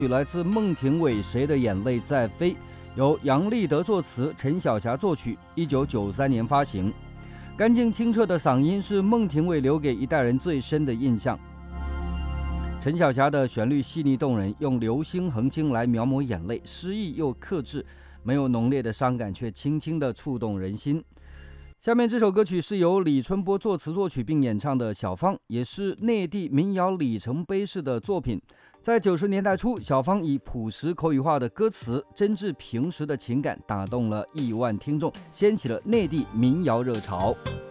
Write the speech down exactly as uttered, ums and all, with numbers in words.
来自孟庭苇《谁的眼泪在飞》，由杨立德作词，陈小霞作曲，一九九三年发行。干净清澈的嗓音是孟庭苇留给一代人最深的印象。陈小霞的旋律细腻动人，用流星横星来描摹眼泪，诗意又克制，没有浓烈的伤感，却轻轻地触动人心。下面这首歌曲是由李春波作词作曲并演唱的《小芳》，也是内地民谣里程碑式的作品。在九十年代初，小芳以朴实口语化的歌词，真挚平实的情感，打动了亿万听众，掀起了内地民谣热潮。